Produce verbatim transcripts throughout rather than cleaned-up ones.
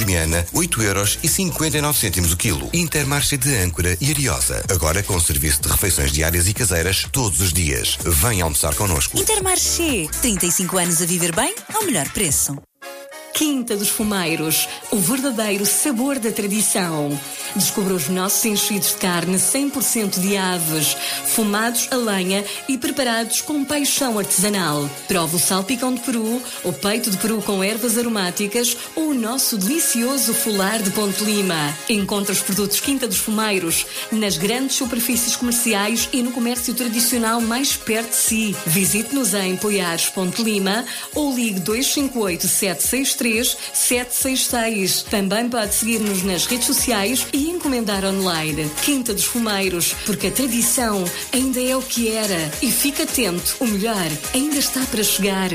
Limiana, oito euros e cinquenta e nove cêntimos o quilo. Intermarché de Âncora e Ariosa, agora com serviço de refeições diárias e caseiras todos os dias. Venha almoçar connosco. Intermarché, trinta e cinco anos a viver bem ao melhor preço. Quinta dos Fumeiros, o verdadeiro sabor da tradição. Descubra os nossos enchidos de carne cem por cento de aves, fumados a lenha e preparados com paixão artesanal. Prova o salpicão de peru, o peito de peru com ervas aromáticas ou o nosso delicioso folar de Ponte Lima. Encontre os produtos Quinta dos Fumeiros nas grandes superfícies comerciais e no comércio tradicional mais perto de si. Visite-nos em Poiares, Ponte Lima ou ligue dois cinco oito, sete seis três, sete seis seis. Também pode seguir-nos nas redes sociais e encomendar online. Quinta dos Fumeiros, porque a tradição ainda é o que era. E fique atento, o melhor ainda está para chegar.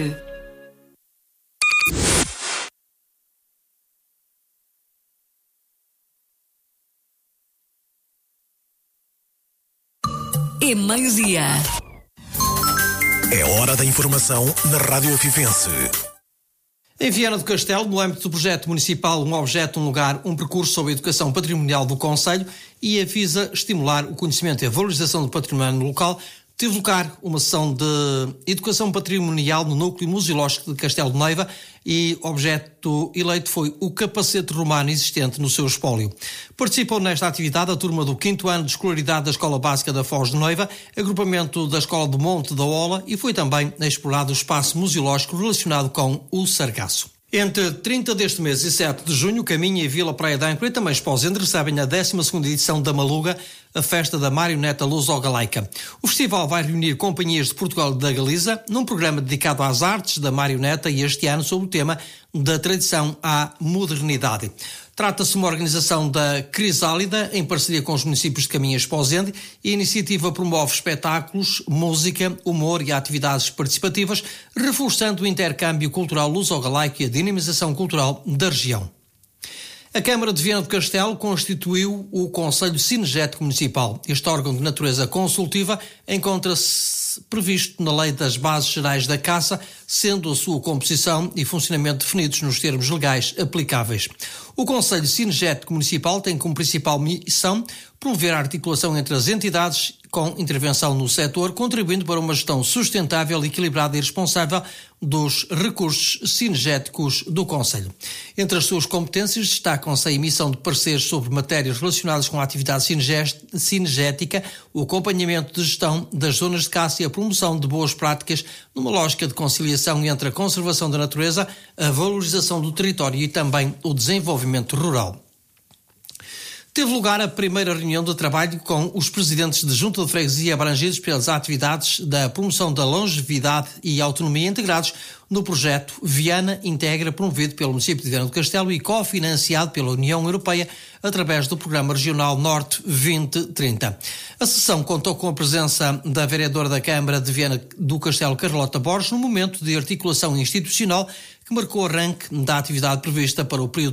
É meio-dia. É hora da informação na Rádio Afivense. Em Viana do Castelo, no âmbito do projeto municipal Um Objeto, um Lugar, um percurso sobre a educação patrimonial do Concelho e a visa estimular o conhecimento e a valorização do património local, teve lugar uma sessão de educação patrimonial no núcleo museológico de Castelo de Neiva e o objeto eleito foi o capacete romano existente no seu espólio. Participou nesta atividade a turma do quinto ano de escolaridade da Escola Básica da Foz de Neiva, agrupamento da Escola do Monte da Ola e foi também explorado o espaço museológico relacionado com o Sargaço. Entre trinta deste mês e sete de junho, Caminha e Vila Praia de Âncora e também Esposende recebem a décima segunda edição da Maluga, a festa da marioneta luso-galaica. O festival vai reunir companhias de Portugal e da Galiza num programa dedicado às artes da marioneta e este ano sob o tema da tradição à modernidade. Trata-se de uma organização da Crisálida, em parceria com os municípios de Caminha e Esposende, e a iniciativa promove espetáculos, música, humor e atividades participativas, reforçando o intercâmbio cultural luso-galaico e a dinamização cultural da região. A Câmara de Viana do Castelo constituiu o Conselho Cinegético Municipal. Este órgão de natureza consultiva encontra-se previsto na Lei das Bases Gerais da Caça, sendo a sua composição e funcionamento definidos nos termos legais aplicáveis. O Conselho Cinegético Municipal tem como principal missão promover a articulação entre as entidades com intervenção no setor, contribuindo para uma gestão sustentável, equilibrada e responsável dos recursos cinegéticos do Conselho. Entre as suas competências destacam-se a emissão de pareceres sobre matérias relacionadas com a atividade cinegética, o acompanhamento de gestão das zonas de caça e a promoção de boas práticas numa lógica de conciliação entre a conservação da natureza, a valorização do território e também o desenvolvimento rural. Teve lugar a primeira reunião de trabalho com os presidentes de Junta de Freguesia abrangidos pelas atividades da promoção da longevidade e autonomia integrados no projeto Viana Integra, promovido pelo município de Viana do Castelo e cofinanciado pela União Europeia através do Programa Regional Norte vinte trinta. A sessão contou com a presença da vereadora da Câmara de Viana do Castelo, Carlota Borges, no momento de articulação institucional que marcou o arranque da atividade prevista para o período